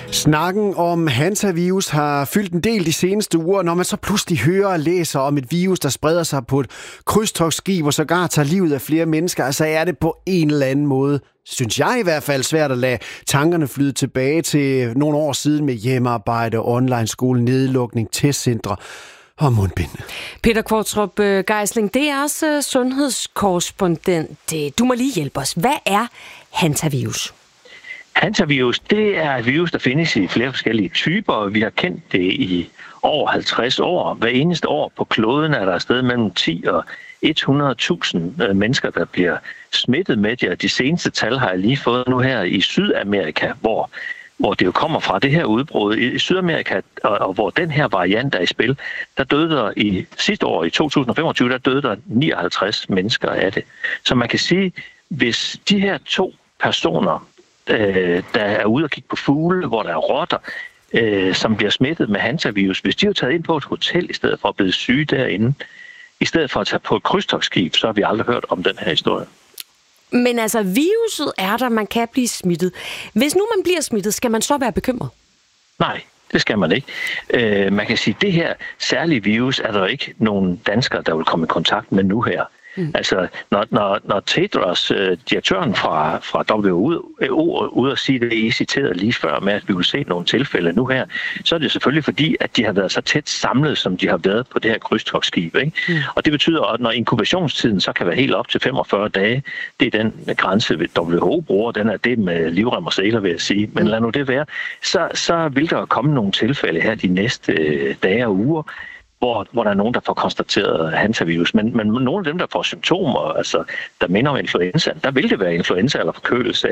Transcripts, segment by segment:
Snakken om hantavirus har fyldt en del de seneste uger, når man så pludselig hører og læser om et virus, der spreder sig på et krydstogtskib og sågar tager livet af flere mennesker, så er det på en eller anden måde, synes jeg i hvert fald, svært at lade tankerne flyde tilbage til nogle år siden med hjemmearbejde, online-skole, nedlukning, testcentre og mundbind. Peter Qvortrup Geisling, DR's sundhedskorrespondent. Du må lige hjælpe os. Hvad er hantavirus? Hantavirus, det er et virus, der findes i flere forskellige typer. Vi har kendt det i over 50 år. Hver eneste år på kloden er der afsted mellem 10 og 100.000 mennesker, der bliver smittet med det. De seneste tal har jeg lige fået nu her i Sydamerika, hvor det jo kommer fra det her udbrud. I Sydamerika, og hvor den her variant er i spil, der døde der sidste år, i 2025, der døde der 59 mennesker af det. Så man kan sige, hvis de her to personer, der er ude og kigge på fugle, hvor der er rotter, som bliver smittet med hantavirus, hvis de er taget ind på et hotel, i stedet for at blive syge derinde, i stedet for at tage på et krydstogtskib, så har vi aldrig hørt om den her historie. Men altså, viruset er der, man kan blive smittet. Hvis nu man bliver smittet, skal man så være bekymret? Nej, det skal man ikke. Man kan sige, at det her særlige virus er der ikke nogen danskere, der vil komme i kontakt med nu her. Altså, når Tedros, direktøren fra WHO, ude og sige det, I citerede lige før med, at vi vil se nogle tilfælde nu her, så er det selvfølgelig fordi, at de har været så tæt samlet, som de har været på det her krydstogtskib. Og det betyder, at når inkubationstiden så kan være helt op til 45 dage, det er den grænse, WHO bruger, den er det med livrem og seler, vil jeg sige. Men lad nu det være. Så vil der komme nogle tilfælde her de næste dage og uger, hvor der er nogen, der får konstateret hantavirus. Men nogle af dem, der får symptomer, altså der minder om influenza, der vil det være influenza eller forkølelse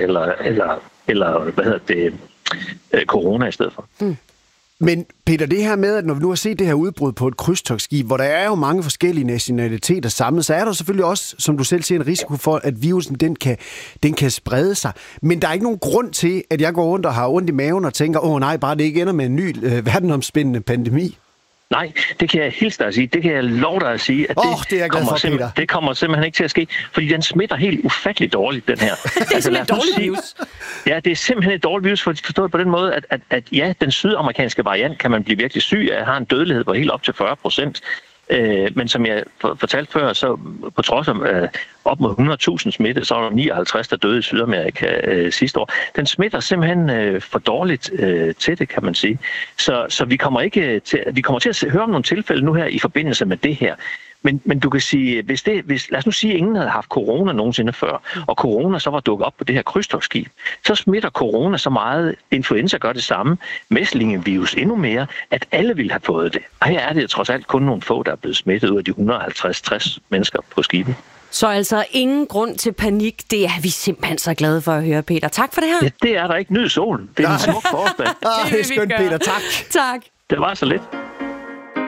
eller hvad hedder det, corona i stedet for. Men Peter, det her med, at når vi nu har set det her udbrud på et krydstogtskib, hvor der er jo mange forskellige nationaliteter samlet, så er der selvfølgelig også, som du selv siger, en risiko for, at virusen den kan sprede sig. Men der er ikke nogen grund til, at jeg går rundt og har ondt i maven og tænker, nej, bare det ikke ender med en ny verdenomspændende pandemi. Nej, det kan jeg hilse dig at sige. Det kan jeg love dig at sige, at det kommer simpelthen ikke til at ske, fordi den smitter helt ufatteligt dårligt, den her. Det er simpelthen et dårligt virus. Ja, det er simpelthen et dårligt virus, forstået på den måde, at ja, den sydamerikanske variant kan man blive virkelig syg af, har en dødelighed på helt op til 40%. Men som jeg fortalte før, så på trods af op mod 100.000 smitte, så var der 59, der døde i Sydamerika sidste år. Den smitter simpelthen for dårligt til det, kan man sige. Så vi kommer til at høre om nogle tilfælde nu her i forbindelse med det her. Men du kan sige, lad os nu sige, at ingen havde haft corona nogensinde før, og corona så var dukket op på det her krydstogtskib, så smitter corona så meget, influenza gør det samme, mæslingevirus endnu mere, at alle ville have fået det. Og her er det trods alt kun nogle få, der er blevet smittet ud af de 150-60 mennesker på skibet. Så altså ingen grund til panik. Det er vi simpelthen så glade for at høre, Peter. Tak for det her. Ja, det er der ikke. Nyd solen. Det er en smuk forårsdag. Det er skønt, Peter. Tak. Tak. Det var så lidt.